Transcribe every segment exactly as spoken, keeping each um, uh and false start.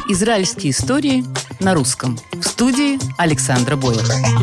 Израильские истории на русском. В студии Александра Бойер.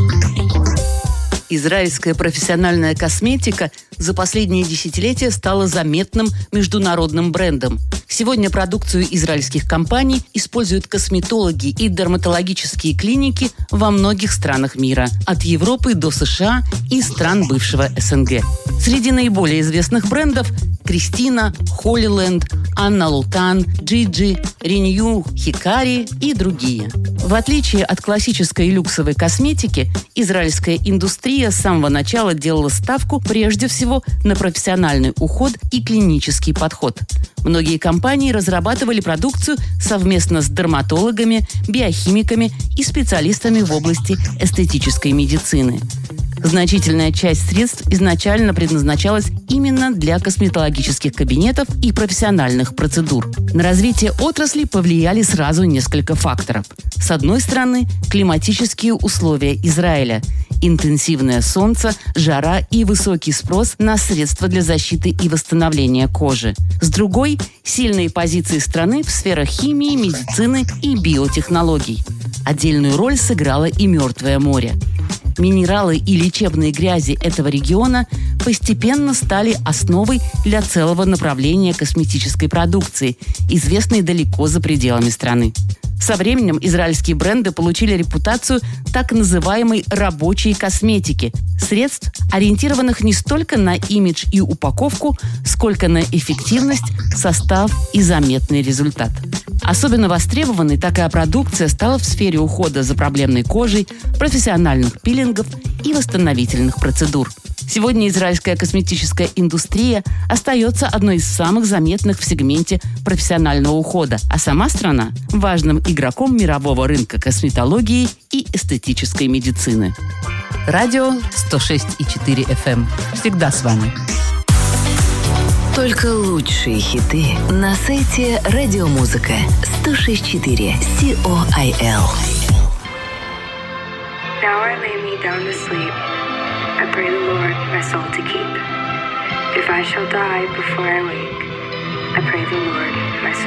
Израильская профессиональная косметика за последние десятилетия стала заметным международным брендом. Сегодня продукцию израильских компаний используют косметологи и дерматологические клиники во многих странах мира, от Европы до США и стран бывшего СНГ. Среди наиболее известных брендов – Кристина, Холлиленд, Анна Лутан, Джиджи, Ренью, Хикари и другие. В отличие от классической люксовой косметики, израильская индустрия с самого начала делала ставку прежде всего на профессиональный уход и клинический подход. Многие компании разрабатывали продукцию совместно с дерматологами, биохимиками и специалистами в области эстетической медицины. Значительная часть средств изначально предназначалась именно для косметологических кабинетов и профессиональных процедур. На развитие отрасли повлияли сразу несколько факторов. С одной стороны, климатические условия Израиля – интенсивное солнце, жара и высокий спрос на средства для защиты и восстановления кожи. С другой – сильные позиции страны в сферах химии, медицины и биотехнологий. Отдельную роль сыграло и Мертвое море. Минералы и лечебные грязи этого региона постепенно стали основой для целого направления косметической продукции, известной далеко за пределами страны. Со временем израильские бренды получили репутацию так называемой рабочей косметики – средств, ориентированных не столько на имидж и упаковку, сколько на эффективность, состав и заметный результат. Особенно востребованной такая продукция стала в сфере ухода за проблемной кожей, профессиональных пилингов и восстановительных процедур. Сегодня израильская косметическая индустрия остается одной из самых заметных в сегменте профессионального ухода, а сама страна – важным игроком мирового рынка косметологии и эстетической медицины. Радио сто шесть и четыре эф эм. Всегда с вами. Только лучшие хиты на сайте Радиомузыка сто шесть четыре си о ай эл. Now I lay me down to sleep. I pray the Lord my soul to keep. If I shall die before I wake, I pray the Lord my soul